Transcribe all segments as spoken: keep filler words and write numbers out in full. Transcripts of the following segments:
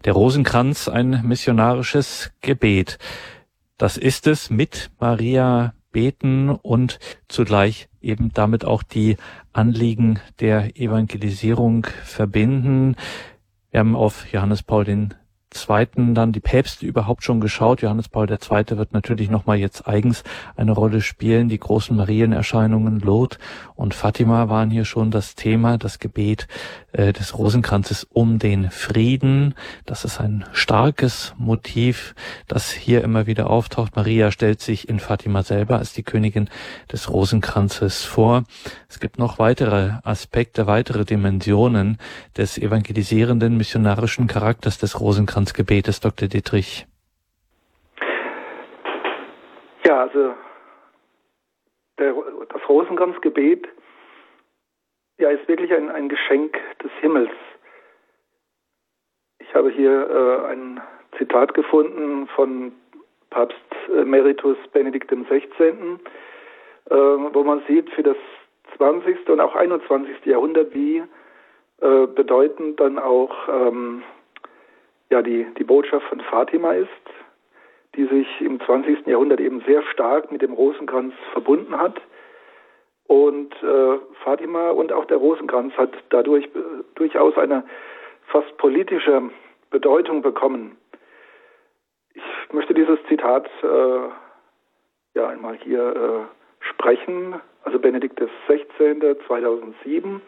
Der Rosenkranz, ein missionarisches Gebet. Das ist es, mit Maria beten und zugleich eben damit auch die Anliegen der Evangelisierung verbinden. Wir haben auf Johannes Paul den Zweiten dann die Päpste überhaupt schon geschaut. Johannes Paul der Zweite wird natürlich nochmal jetzt eigens eine Rolle spielen. Die großen Marienerscheinungen Lourdes und Fatima waren hier schon das Thema, das Gebet äh, des Rosenkranzes um den Frieden. Das ist ein starkes Motiv, das hier immer wieder auftaucht. Maria stellt sich in Fatima selber als die Königin des Rosenkranzes vor. Es gibt noch weitere Aspekte, weitere Dimensionen des evangelisierenden, missionarischen Charakters des Rosenkranzes. Gebetes, Doktor Dietrich. Ja, also der, das Rosenkranzgebet ja, ist wirklich ein, ein Geschenk des Himmels. Ich habe hier äh, ein Zitat gefunden von Papst Emeritus Benedikt dem Sechzehnten, äh, wo man sieht, für das zwanzigste und auch einundzwanzigste Jahrhundert, wie äh, bedeutend dann auch ähm, ja, die, die Botschaft von Fatima ist, die sich im zwanzigsten Jahrhundert eben sehr stark mit dem Rosenkranz verbunden hat. Und äh, Fatima und auch der Rosenkranz hat dadurch äh, durchaus eine fast politische Bedeutung bekommen. Ich möchte dieses Zitat äh, ja einmal hier äh, sprechen, also Benedikt der Sechzehnte, zweitausendsieben.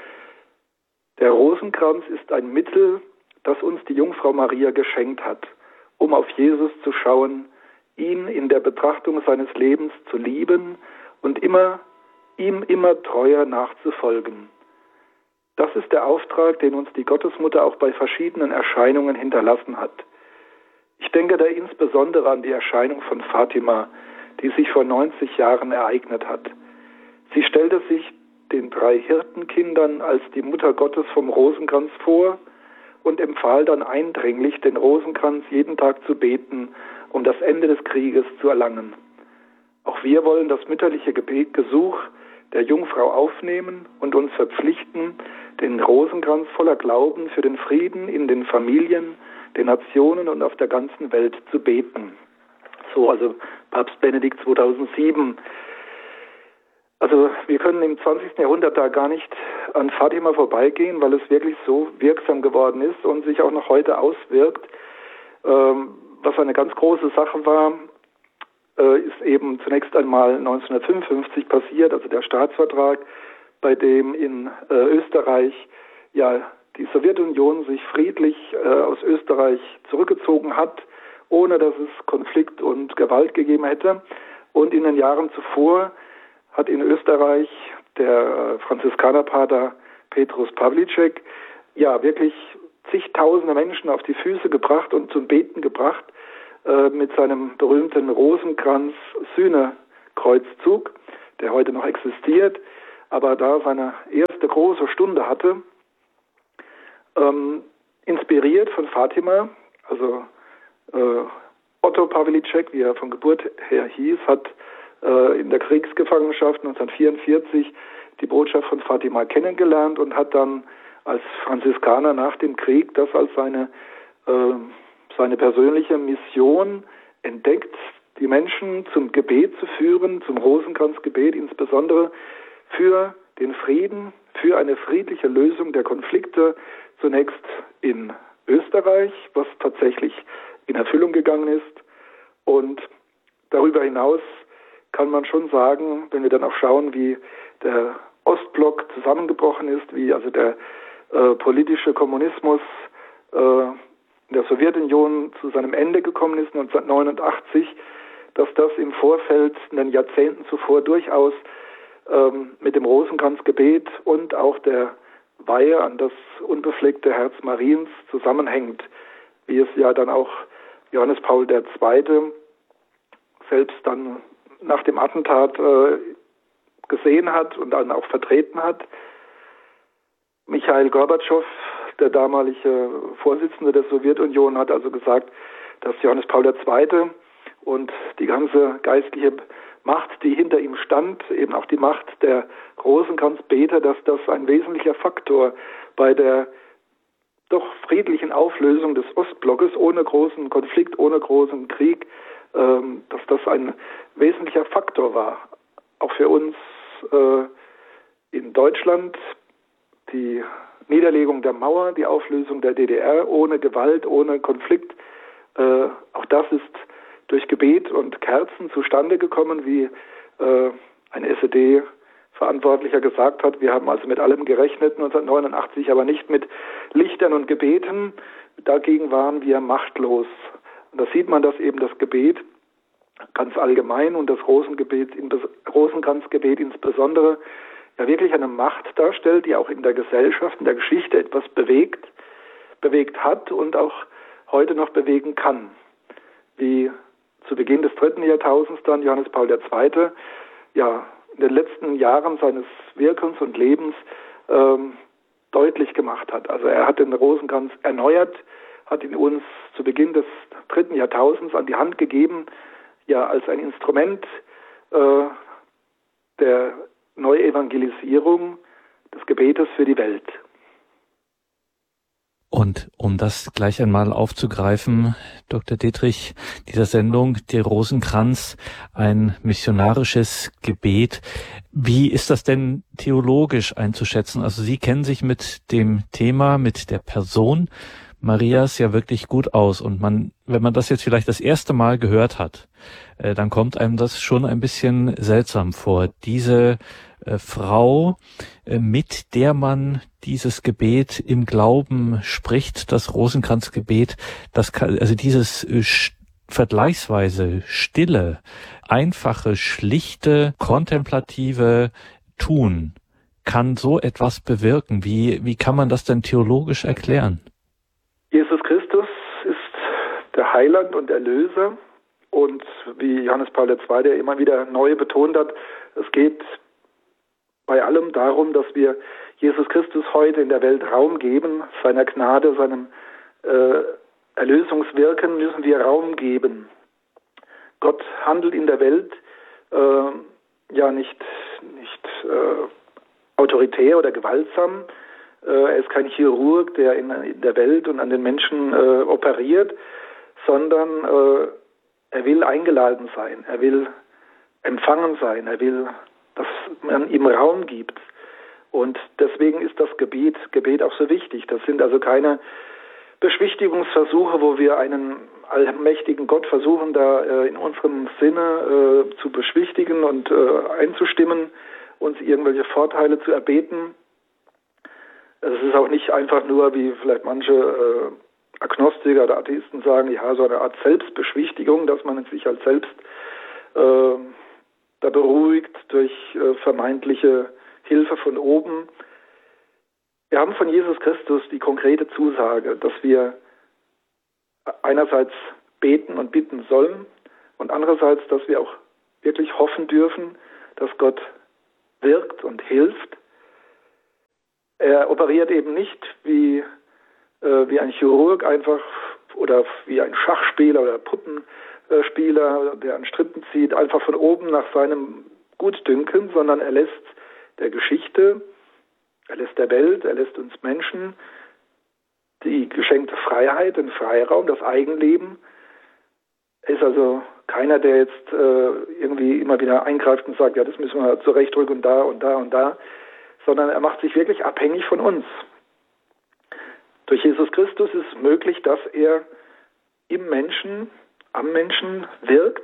Der Rosenkranz ist ein Mittel, das uns die Jungfrau Maria geschenkt hat, um auf Jesus zu schauen, ihn in der Betrachtung seines Lebens zu lieben und immer, ihm immer treuer nachzufolgen. Das ist der Auftrag, den uns die Gottesmutter auch bei verschiedenen Erscheinungen hinterlassen hat. Ich denke da insbesondere an die Erscheinung von Fatima, die sich vor neunzig Jahren ereignet hat. Sie stellte sich den drei Hirtenkindern als die Mutter Gottes vom Rosenkranz vor und empfahl dann eindringlich, den Rosenkranz jeden Tag zu beten, um das Ende des Krieges zu erlangen. Auch wir wollen das mütterliche Gebetgesuch der Jungfrau aufnehmen und uns verpflichten, den Rosenkranz voller Glauben für den Frieden in den Familien, den Nationen und auf der ganzen Welt zu beten. So also Papst Benedikt zweitausendsieben. Also wir können im zwanzigsten Jahrhundert da gar nicht an Fatima vorbeigehen, weil es wirklich so wirksam geworden ist und sich auch noch heute auswirkt. Ähm, was eine ganz große Sache war, äh, ist eben zunächst einmal neunzehnhundertfünfundfünfzig passiert, also der Staatsvertrag, bei dem in äh, Österreich ja die Sowjetunion sich friedlich äh, aus Österreich zurückgezogen hat, ohne dass es Konflikt und Gewalt gegeben hätte. Und in den Jahren zuvor hat in Österreich der Franziskanerpater Petrus Pawlicek ja wirklich zigtausende Menschen auf die Füße gebracht und zum Beten gebracht äh, mit seinem berühmten Rosenkranz-Sühne-Kreuzzug, der heute noch existiert, aber da seine erste große Stunde hatte, ähm, inspiriert von Fatima, also äh, Otto Pawlicek, wie er von Geburt her hieß, hat in der Kriegsgefangenschaft neunzehnhundertvierundvierzig die Botschaft von Fatima kennengelernt und hat dann als Franziskaner nach dem Krieg das als seine, äh, seine persönliche Mission entdeckt, die Menschen zum Gebet zu führen, zum Rosenkranzgebet, insbesondere für den Frieden, für eine friedliche Lösung der Konflikte, zunächst in Österreich, was tatsächlich in Erfüllung gegangen ist, und darüber hinaus kann man schon sagen, wenn wir dann auch schauen, wie der Ostblock zusammengebrochen ist, wie also der äh, politische Kommunismus äh, in der Sowjetunion zu seinem Ende gekommen ist, neunzehnhundertneunundachtzig, dass das im Vorfeld, in den Jahrzehnten zuvor durchaus ähm, mit dem Rosenkranzgebet und auch der Weihe an das unbefleckte Herz Mariens zusammenhängt, wie es ja dann auch Johannes Paul der Zweite selbst dann nach dem Attentat äh, gesehen hat und dann auch vertreten hat. Michail Gorbatschow, der damalige Vorsitzende der Sowjetunion, hat also gesagt, dass Johannes Paul der Zweite und die ganze geistliche Macht, die hinter ihm stand, eben auch die Macht der Rosenkranzbeter, dass das ein wesentlicher Faktor bei der doch friedlichen Auflösung des Ostblockes ohne großen Konflikt, ohne großen Krieg, ähm, dass das ein wesentlicher Faktor war. Auch für uns äh, in Deutschland die Niederlegung der Mauer, die Auflösung der D D R ohne Gewalt, ohne Konflikt. Äh, auch das ist durch Gebet und Kerzen zustande gekommen, wie äh, ein S E D-Verantwortlicher gesagt hat. Wir haben also mit allem gerechnet neunzehnhundertneunundachtzig, aber nicht mit Lichtern und Gebeten. Dagegen waren wir machtlos. Und da sieht man, dass eben das Gebet ganz allgemein und das Rosengebet, Rosenkranzgebet insbesondere, ja wirklich eine Macht darstellt, die auch in der Gesellschaft, in der Geschichte etwas bewegt, bewegt hat und auch heute noch bewegen kann. Wie zu Beginn des dritten Jahrtausends dann Johannes Paul der Zweite ja in den letzten Jahren seines Wirkens und Lebens ähm, deutlich gemacht hat. Also er hat den Rosenkranz erneuert, hat ihn uns zu Beginn des dritten Jahrtausends an die Hand gegeben, ja als ein Instrument äh, der Neuevangelisierung des Gebetes für die Welt. Und um das gleich einmal aufzugreifen, Doktor Dittrich, dieser Sendung, der Rosenkranz, ein missionarisches Gebet. Wie ist das denn theologisch einzuschätzen? Also Sie kennen sich mit dem Thema, mit der Person Marias ja wirklich gut aus. Und man, wenn man das jetzt vielleicht das erste Mal gehört hat, äh, dann kommt einem das schon ein bisschen seltsam vor. Diese äh, Frau, äh, mit der man dieses Gebet im Glauben spricht, das Rosenkranzgebet, das kann, also dieses äh, vergleichsweise stille, einfache, schlichte, kontemplative Tun kann so etwas bewirken. Wie, wie kann man das denn theologisch erklären? Jesus Christus ist der Heiland und Erlöser und wie Johannes Paul der Zweite immer wieder neu betont hat, es geht bei allem darum, dass wir Jesus Christus heute in der Welt Raum geben, seiner Gnade, seinem äh, Erlösungswirken müssen wir Raum geben. Gott handelt in der Welt äh, ja nicht, nicht äh, autoritär oder gewaltsam. Er ist kein Chirurg, der in, in der Welt und an den Menschen äh, operiert, sondern äh, er will eingeladen sein, er will empfangen sein, er will, dass man ihm Raum gibt. Und deswegen ist das Gebet, Gebet auch so wichtig. Das sind also keine Beschwichtigungsversuche, wo wir einen allmächtigen Gott versuchen, da äh, in unserem Sinne äh, zu beschwichtigen und äh, einzustimmen, uns irgendwelche Vorteile zu erbeten. Es ist auch nicht einfach nur, wie vielleicht manche äh, Agnostiker oder Atheisten sagen, ja, so eine Art Selbstbeschwichtigung, dass man sich halt selbst äh, da beruhigt durch äh, vermeintliche Hilfe von oben. Wir haben von Jesus Christus die konkrete Zusage, dass wir einerseits beten und bitten sollen und andererseits, dass wir auch wirklich hoffen dürfen, dass Gott wirkt und hilft. Er operiert eben nicht wie, äh, wie ein Chirurg einfach oder wie ein Schachspieler oder Puppenspieler, der an Strippen zieht, einfach von oben nach seinem Gutdünken, sondern er lässt der Geschichte, er lässt der Welt, er lässt uns Menschen die geschenkte Freiheit, den Freiraum, das Eigenleben. Er ist also keiner, der jetzt äh, irgendwie immer wieder eingreift und sagt, ja, das müssen wir zurechtrücken und da und da und da, sondern er macht sich wirklich abhängig von uns. Durch Jesus Christus ist es möglich, dass er im Menschen, am Menschen wirkt,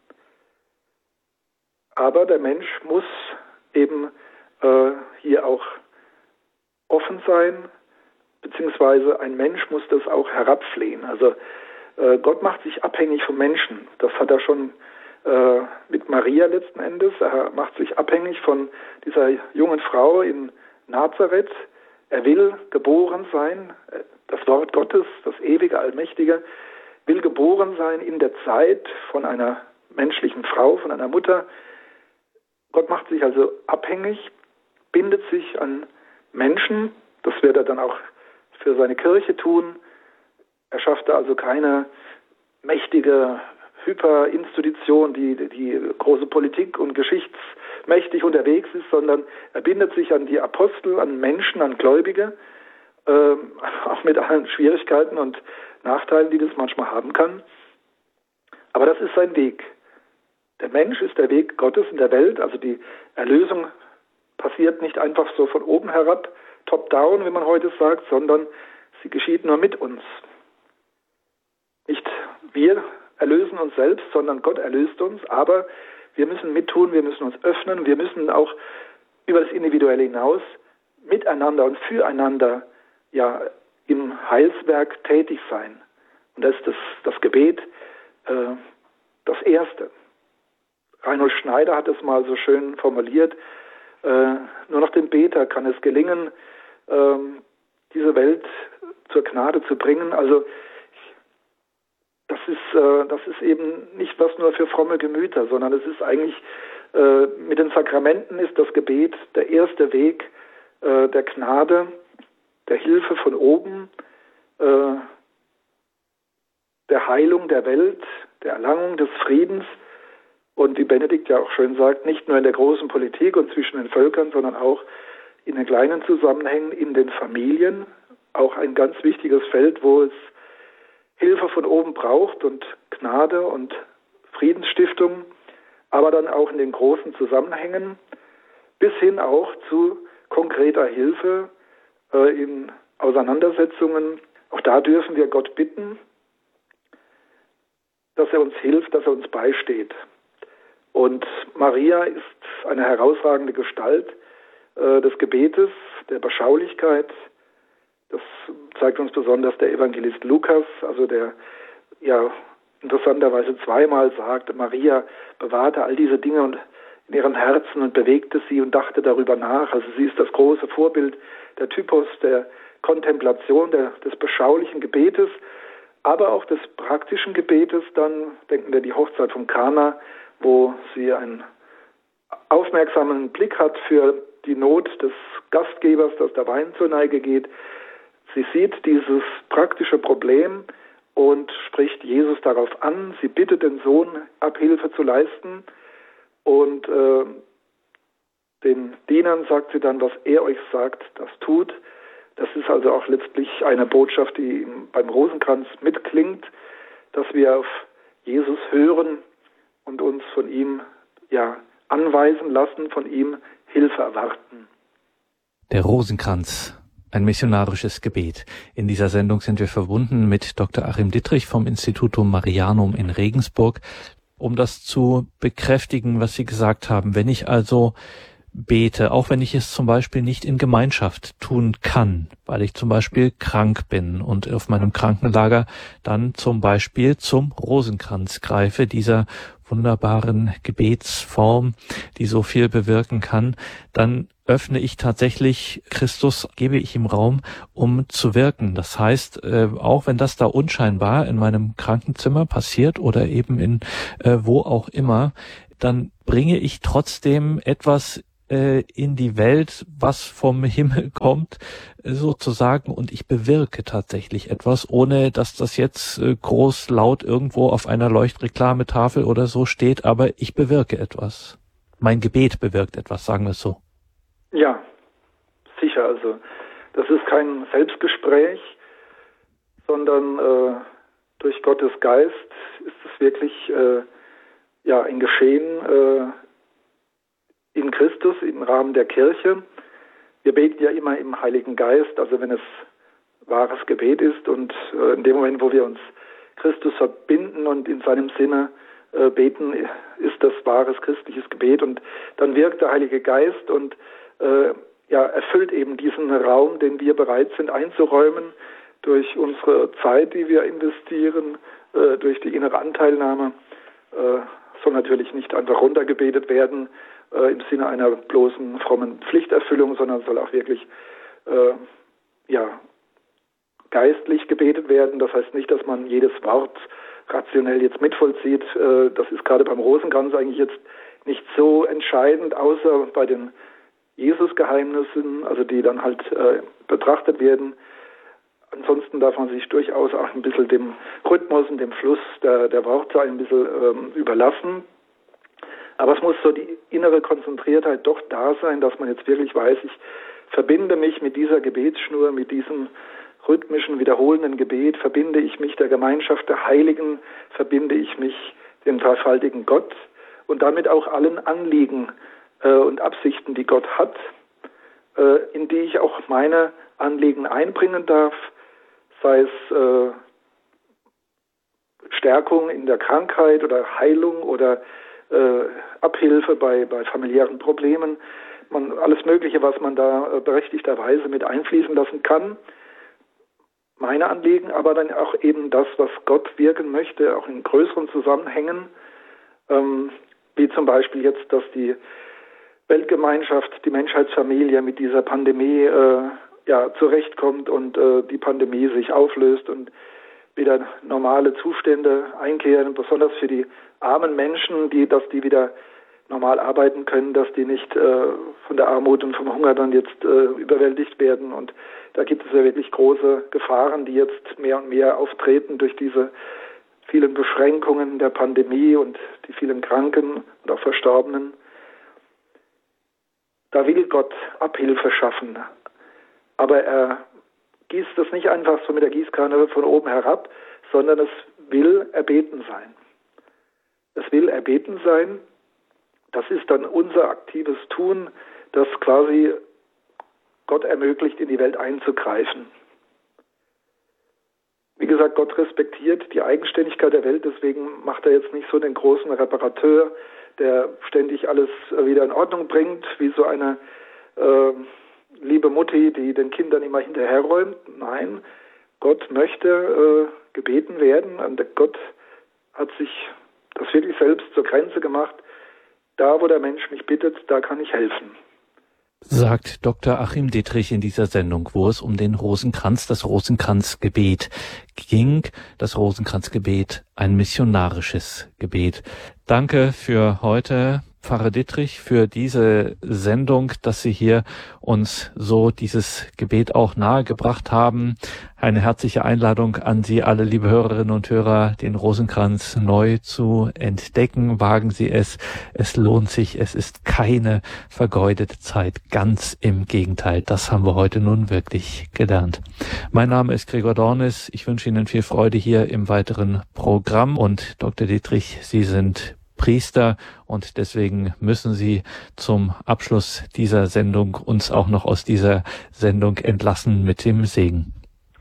aber der Mensch muss eben äh, hier auch offen sein, beziehungsweise ein Mensch muss das auch herabflehen. Also äh, Gott macht sich abhängig vom Menschen. Das hat er schon äh, mit Maria letzten Endes. Er macht sich abhängig von dieser jungen Frau in Nazareth. Er will geboren sein. Das Wort Gottes, das ewige, allmächtige, will geboren sein in der Zeit von einer menschlichen Frau, von einer Mutter. Gott macht sich also abhängig, bindet sich an Menschen. Das wird er dann auch für seine Kirche tun. Er schafft da also keine mächtige Hyperinstitution, die, die große Politik und geschichtsmächtig unterwegs ist, sondern er bindet sich an die Apostel, an Menschen, an Gläubige äh, auch mit allen Schwierigkeiten und Nachteilen, die das manchmal haben kann. Aber das ist sein Weg. Der Mensch ist der Weg Gottes in der Welt, also die Erlösung passiert nicht einfach so von oben herab, top-down, wie man heute sagt, sondern sie geschieht nur mit uns. Nicht wir erlösen uns selbst, sondern Gott erlöst uns, aber wir müssen mittun, wir müssen uns öffnen, wir müssen auch über das Individuelle hinaus miteinander und füreinander ja im Heilswerk tätig sein. Und das ist das, das Gebet, äh, das Erste. Reinhold Schneider hat es mal so schön formuliert, äh, nur noch dem Beter kann es gelingen, äh, diese Welt zur Gnade zu bringen. Also das ist, äh, das ist eben nicht was nur für fromme Gemüter, sondern es ist eigentlich, äh, mit den Sakramenten ist das Gebet der erste Weg äh, der Gnade, der Hilfe von oben, äh, der Heilung der Welt, der Erlangung des Friedens und wie Benedikt ja auch schön sagt, nicht nur in der großen Politik und zwischen den Völkern, sondern auch in den kleinen Zusammenhängen, in den Familien, auch ein ganz wichtiges Feld, wo es Hilfe von oben braucht und Gnade und Friedensstiftung, aber dann auch in den großen Zusammenhängen, bis hin auch zu konkreter Hilfe äh, in Auseinandersetzungen. Auch da dürfen wir Gott bitten, dass er uns hilft, dass er uns beisteht. Und Maria ist eine herausragende Gestalt äh, des Gebetes, der Beschaulichkeit. Das zeigt uns besonders der Evangelist Lukas, also der ja interessanterweise zweimal sagt, Maria bewahrte all diese Dinge und in ihrem Herzen und bewegte sie und dachte darüber nach. Also sie ist das große Vorbild, der Typus der Kontemplation, der, des beschaulichen Gebetes, aber auch des praktischen Gebetes. Dann denken wir die Hochzeit von Kana, wo sie einen aufmerksamen Blick hat für die Not des Gastgebers, dass der Wein zur Neige geht. Sie sieht dieses praktische Problem und spricht Jesus darauf an. Sie bittet den Sohn, Abhilfe zu leisten. Und äh, den Dienern sagt sie dann, was er euch sagt, das tut. Das ist also auch letztlich eine Botschaft, die beim Rosenkranz mitklingt, dass wir auf Jesus hören und uns von ihm ja anweisen lassen, von ihm Hilfe erwarten. Der Rosenkranz. Ein missionarisches Gebet. In dieser Sendung sind wir verbunden mit Doktor Achim Dittrich vom Institutum Marianum in Regensburg, um das zu bekräftigen, was Sie gesagt haben. Wenn ich also bete, auch wenn ich es zum Beispiel nicht in Gemeinschaft tun kann, weil ich zum Beispiel krank bin und auf meinem Krankenlager dann zum Beispiel zum Rosenkranz greife, dieser wunderbaren Gebetsform, die so viel bewirken kann, dann öffne ich tatsächlich Christus, gebe ich ihm Raum, um zu wirken. Das heißt, äh, auch wenn das da unscheinbar in meinem Krankenzimmer passiert oder eben in äh, wo auch immer, dann bringe ich trotzdem etwas äh, in die Welt, was vom Himmel kommt, äh, sozusagen, und ich bewirke tatsächlich etwas, ohne dass das jetzt äh, groß laut irgendwo auf einer Leuchtreklametafel oder so steht, aber ich bewirke etwas. Mein Gebet bewirkt etwas, sagen wir es so. Ja, sicher. Also das ist kein Selbstgespräch, sondern äh, durch Gottes Geist ist es wirklich äh, ja ein Geschehen äh, in Christus im Rahmen der Kirche. Wir beten ja immer im Heiligen Geist, also wenn es wahres Gebet ist und äh, in dem Moment, wo wir uns Christus verbinden und in seinem Sinne äh, beten, ist das wahres christliches Gebet und dann wirkt der Heilige Geist und äh, ja, erfüllt eben diesen Raum, den wir bereit sind einzuräumen durch unsere Zeit, die wir investieren, äh, durch die innere Anteilnahme. Äh, soll natürlich nicht einfach runtergebetet werden äh, im Sinne einer bloßen frommen Pflichterfüllung, sondern soll auch wirklich äh, ja, geistlich gebetet werden. Das heißt nicht, dass man jedes Wort rationell jetzt mitvollzieht. Äh, das ist gerade beim Rosenkranz eigentlich jetzt nicht so entscheidend, außer bei den Jesus-Geheimnissen, also die dann halt äh, betrachtet werden. Ansonsten darf man sich durchaus auch ein bisschen dem Rhythmus und dem Fluss der, der Worte ein bisschen ähm, überlassen. Aber es muss so die innere Konzentriertheit doch da sein, dass man jetzt wirklich weiß, ich verbinde mich mit dieser Gebetsschnur, mit diesem rhythmischen, wiederholenden Gebet, verbinde ich mich der Gemeinschaft der Heiligen, verbinde ich mich dem dreifaltigen Gott und damit auch allen Anliegen äh, und Absichten, die Gott hat, äh, in die ich auch meine Anliegen einbringen darf, sei es äh, Stärkung in der Krankheit oder Heilung oder äh, Abhilfe bei, bei familiären Problemen, man, alles Mögliche, was man da äh, berechtigterweise mit einfließen lassen kann. Meine Anliegen, aber dann auch eben das, was Gott wirken möchte, auch in größeren Zusammenhängen, ähm, wie zum Beispiel jetzt, dass die Weltgemeinschaft, die Menschheitsfamilie mit dieser Pandemie äh, ja, zurechtkommt und äh, die Pandemie sich auflöst und wieder normale Zustände einkehren, besonders für die armen Menschen, die, dass die wieder normal arbeiten können, dass die nicht äh, von der Armut und vom Hunger dann jetzt äh, überwältigt werden. Und da gibt es ja wirklich große Gefahren, die jetzt mehr und mehr auftreten durch diese vielen Beschränkungen der Pandemie und die vielen Kranken und auch Verstorbenen. Da will Gott Abhilfe schaffen, aber er gießt das nicht einfach so mit der Gießkanne von oben herab, sondern es will erbeten sein. Es will erbeten sein. Das ist dann unser aktives Tun, das quasi Gott ermöglicht, in die Welt einzugreifen. Wie gesagt, Gott respektiert die Eigenständigkeit der Welt, deswegen macht er jetzt nicht so den großen Reparateur, der ständig alles wieder in Ordnung bringt, wie so eine äh, liebe Mutti, die den Kindern immer hinterherräumt. Nein, Gott möchte äh, gebeten werden und Gott hat sich das wirklich selbst zur Grenze gemacht. Da, wo der Mensch mich bittet, da kann ich helfen. Sagt Doktor Achim Dittrich in dieser Sendung, wo es um den Rosenkranz, das Rosenkranzgebet ging. Das Rosenkranzgebet, ein missionarisches Gebet. Danke für heute, Pfarrer Dittrich, für diese Sendung, dass Sie hier uns so dieses Gebet auch nahegebracht haben. Eine herzliche Einladung an Sie alle, liebe Hörerinnen und Hörer, den Rosenkranz neu zu entdecken. Wagen Sie es. Es lohnt sich. Es ist keine vergeudete Zeit. Ganz im Gegenteil. Das haben wir heute nun wirklich gelernt. Mein Name ist Gregor Dornis. Ich wünsche Ihnen viel Freude hier im weiteren Programm. Und Doktor Dittrich, Sie sind Priester und deswegen müssen Sie zum Abschluss dieser Sendung uns auch noch aus dieser Sendung entlassen mit dem Segen.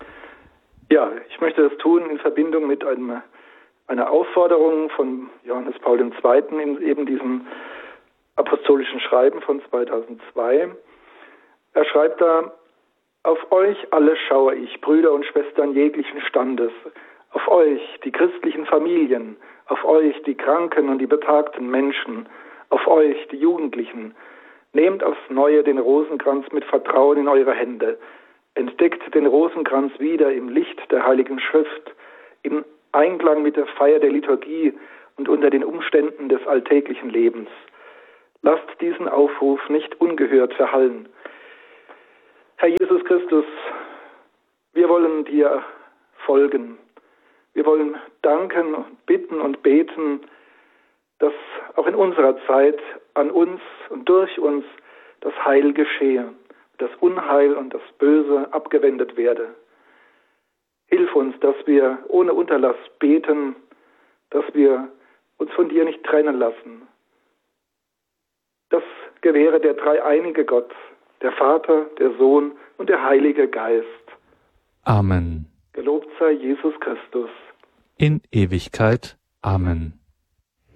Ja, ich möchte das tun in Verbindung mit einem, einer Aufforderung von Johannes Paul der Zweite in eben diesem apostolischen Schreiben von zweitausendzwei. Er schreibt da: Auf euch alle schaue ich, Brüder und Schwestern jeglichen Standes, auf euch, die christlichen Familien, auf euch, die kranken und die betagten Menschen, auf euch, die Jugendlichen. Nehmt aufs Neue den Rosenkranz mit Vertrauen in eure Hände. Entdeckt den Rosenkranz wieder im Licht der Heiligen Schrift, im Einklang mit der Feier der Liturgie und unter den Umständen des alltäglichen Lebens. Lasst diesen Aufruf nicht ungehört verhallen. Herr Jesus Christus, wir wollen dir folgen. Wir wollen danken, bitten und beten, dass auch in unserer Zeit an uns und durch uns das Heil geschehe, das Unheil und das Böse abgewendet werde. Hilf uns, dass wir ohne Unterlass beten, dass wir uns von dir nicht trennen lassen. Das gewähre der dreieinige Gott, der Vater, der Sohn und der Heilige Geist. Amen. Gelobt sei Jesus Christus. In Ewigkeit. Amen.